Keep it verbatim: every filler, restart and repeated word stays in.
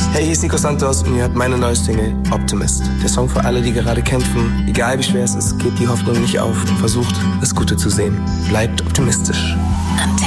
Hey, hier ist Nico Santos und ihr hört meine neue Single Optimist. Der Song für alle, die gerade kämpfen. Egal wie schwer es ist, gebt die Hoffnung nicht auf und versucht, das Gute zu sehen. Bleibt optimistisch.